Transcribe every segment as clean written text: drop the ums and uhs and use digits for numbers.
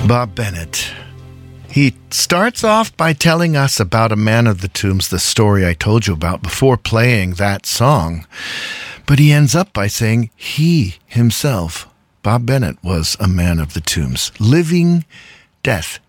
Bob Bennett. He starts off by telling us about a man of the tombs, the story I told you about before playing that song. But he ends up by saying he himself, Bob Bennett, was a man of the tombs, living death.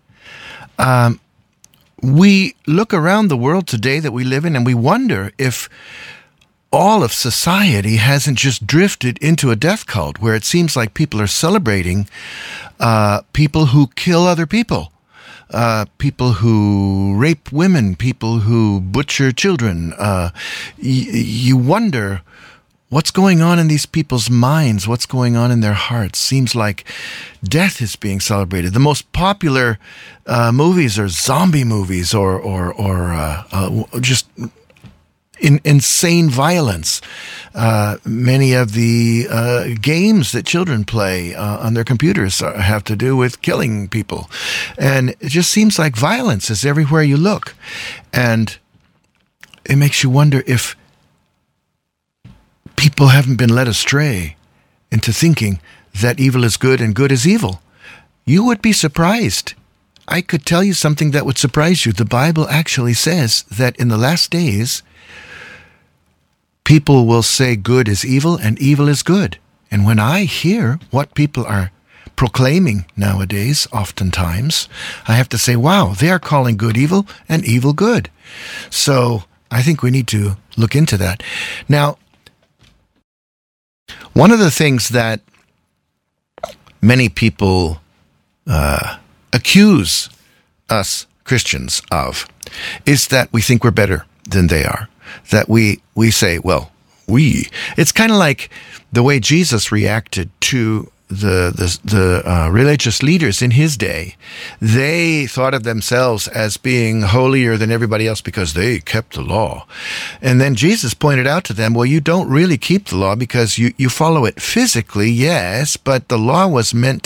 We look around the world today that we live in and we wonder if all of society hasn't just drifted into a death cult where it seems like people are celebrating people who kill other people, people who rape women, people who butcher children. You wonder what's going on in these people's minds, what's going on in their hearts. Seems like death is being celebrated. The most popular movies are zombie movies or just insane violence. Many of the games that children play on their computers have to do with killing people. And it just seems like violence is everywhere you look. And it makes you wonder if people haven't been led astray into thinking that evil is good and good is evil. You would be surprised. I could tell you something that would surprise you. The Bible actually says that in the last days, people will say good is evil and evil is good. And when I hear what people are proclaiming nowadays, oftentimes, I have to say, wow, they are calling good evil and evil good. So I think we need to look into that. Now, one of the things that many people accuse us Christians of is that we think we're better than they are. That we say, well, it's kind of like the way Jesus reacted to the religious leaders in his day. They thought of themselves as being holier than everybody else because they kept the law. And then Jesus pointed out to them, well, you don't really keep the law because you follow it physically, yes, but the law was meant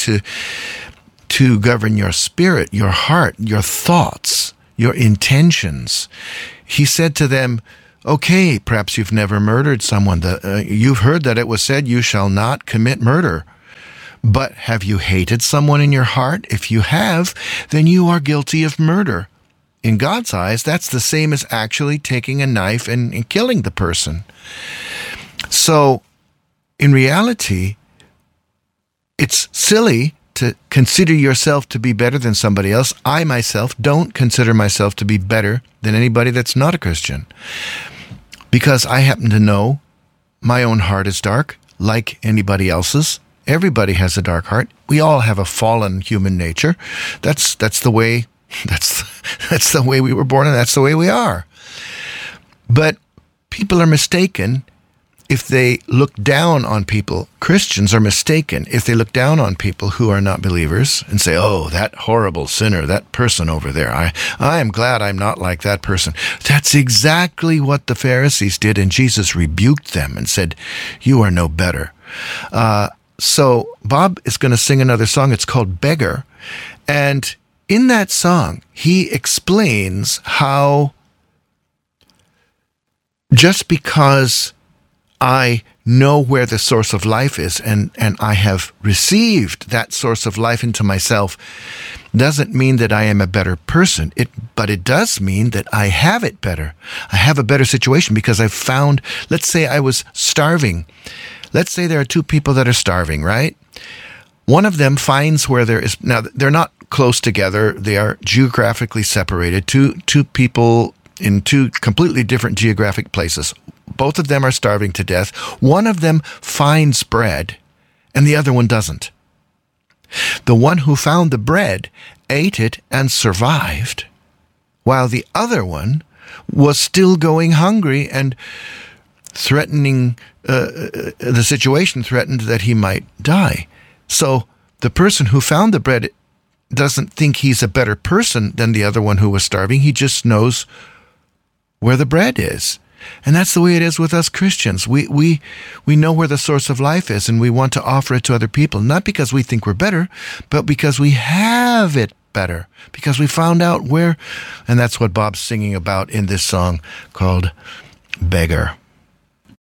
to govern your spirit, your heart, your thoughts, your intentions. He said to them, okay, perhaps you've never murdered someone. You've heard that it was said, you shall not commit murder. But have you hated someone in your heart? If you have, then you are guilty of murder. In God's eyes, that's the same as actually taking a knife and killing the person. So, in reality, it's silly to consider yourself to be better than somebody else. I myself don't consider myself to be better than anybody that's not a Christian. Because I happen to know my own heart is dark, like anybody else's. Everybody has a dark heart. We all have a fallen human nature. That's the way we were born, and that's the way we are. But people are mistaken if they look down on people. Christians are mistaken if they look down on people who are not believers and say, oh, that horrible sinner, that person over there, I am glad I'm not like that person. That's exactly what the Pharisees did, and Jesus rebuked them and said, you are no better. So Bob is going to sing another song. It's called Beggar. And in that song, he explains how just because I know where the source of life is and I have received that source of life into myself doesn't mean that I am a better person. But it does mean that I have it better. I have a better situation because I've found, let's say I was starving. Let's say there are two people that are starving, right? One of them finds where there is, now they're not close together. They are geographically separated. Two people in two completely different geographic places. Both of them are starving to death. One of them finds bread, and the other one doesn't. The one who found the bread ate it and survived, while the other one was still going hungry and threatening, the situation threatened that he might die. So the person who found the bread doesn't think he's a better person than the other one who was starving. He just knows where the bread is. And that's the way it is with us Christians. We know where the source of life is, and we want to offer it to other people, not because we think we're better, but because we have it better, because we found out where. And that's what Bob's singing about in this song called Beggar.